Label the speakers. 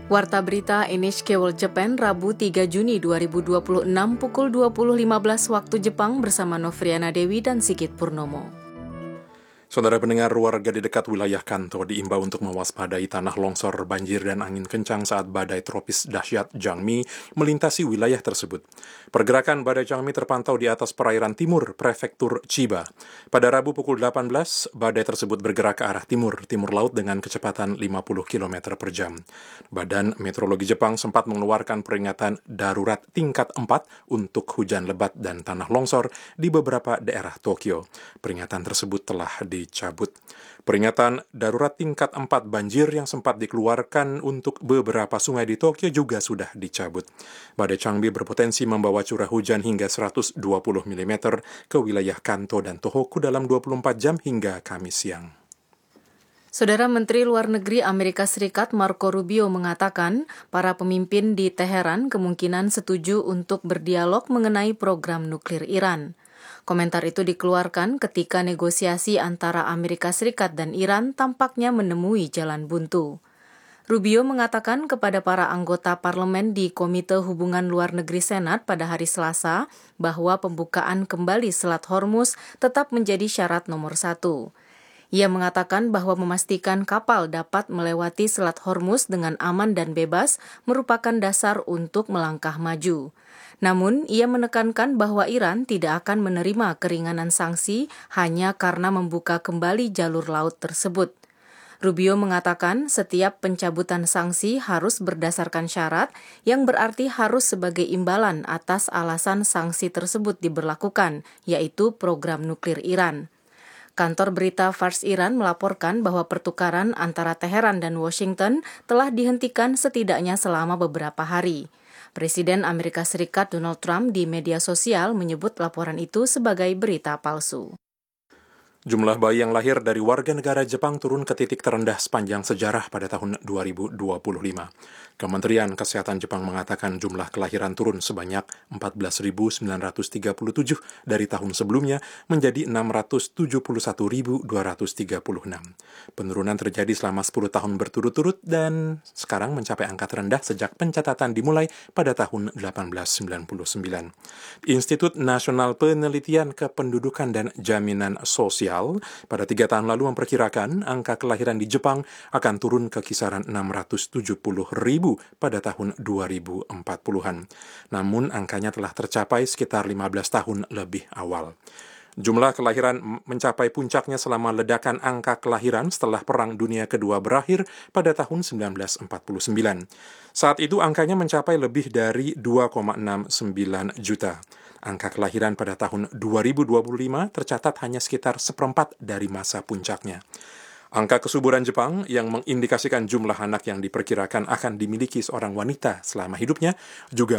Speaker 1: Warta Berita NHK World Japan Rabu 3 Juni 2026 pukul 20.15 waktu Jepang bersama Novriana Dewi dan Sigit Purnomo.
Speaker 2: Saudara pendengar, warga di dekat wilayah Kanto diimbau untuk mewaspadai tanah longsor, banjir, dan angin kencang saat badai tropis dahsyat Jangmi melintasi wilayah tersebut. Pergerakan badai Jangmi terpantau di atas perairan timur prefektur Chiba. Pada Rabu pukul 18, badai tersebut bergerak ke arah timur laut dengan kecepatan 50 km per jam. Badan Meteorologi Jepang sempat mengeluarkan peringatan darurat tingkat 4 untuk hujan lebat dan tanah longsor di beberapa daerah Tokyo. Peringatan tersebut telah dicabut. Peringatan darurat tingkat 4 banjir yang sempat dikeluarkan untuk beberapa sungai di Tokyo juga sudah dicabut. Badai Changmi berpotensi membawa curah hujan hingga 120 mm ke wilayah Kanto dan Tohoku dalam 24 jam hingga Kamis siang.
Speaker 1: Saudara Menteri Luar Negeri Amerika Serikat Marco Rubio mengatakan para pemimpin di Teheran kemungkinan setuju untuk berdialog mengenai program nuklir Iran. Komentar itu dikeluarkan ketika negosiasi antara Amerika Serikat dan Iran tampaknya menemui jalan buntu. Rubio mengatakan kepada para anggota parlemen di Komite Hubungan Luar Negeri Senat pada hari Selasa bahwa pembukaan kembali Selat Hormuz tetap menjadi syarat nomor 1. Ia mengatakan bahwa memastikan kapal dapat melewati Selat Hormuz dengan aman dan bebas merupakan dasar untuk melangkah maju. Namun, ia menekankan bahwa Iran tidak akan menerima keringanan sanksi hanya karena membuka kembali jalur laut tersebut. Rubio mengatakan setiap pencabutan sanksi harus berdasarkan syarat yang berarti harus sebagai imbalan atas alasan sanksi tersebut diberlakukan, yaitu program nuklir Iran. Kantor berita Fars Iran melaporkan bahwa pertukaran antara Teheran dan Washington telah dihentikan setidaknya selama beberapa hari. Presiden Amerika Serikat Donald Trump di media sosial menyebut laporan itu sebagai berita palsu.
Speaker 2: Jumlah bayi yang lahir dari warga negara Jepang turun ke titik terendah sepanjang sejarah pada tahun 2025. Kementerian Kesehatan Jepang mengatakan jumlah kelahiran turun sebanyak 14.937 dari tahun sebelumnya menjadi 671.236. Penurunan terjadi selama 10 tahun berturut-turut dan sekarang mencapai angka terendah sejak pencatatan dimulai pada tahun 1899. Institut Nasional Penelitian Kependudukan dan Jaminan Sosial pada 3 tahun lalu memperkirakan angka kelahiran di Jepang akan turun ke kisaran 670.000 pada tahun 2040-an. Namun angkanya telah tercapai sekitar 15 tahun lebih awal. Jumlah kelahiran mencapai puncaknya selama ledakan angka kelahiran setelah Perang Dunia Kedua berakhir pada tahun 1949. Saat itu angkanya mencapai lebih dari 2,69 juta. Angka kelahiran pada tahun 2025 tercatat hanya sekitar seperempat dari masa puncaknya. Angka kesuburan Jepang yang mengindikasikan jumlah anak yang diperkirakan akan dimiliki seorang wanita selama hidupnya juga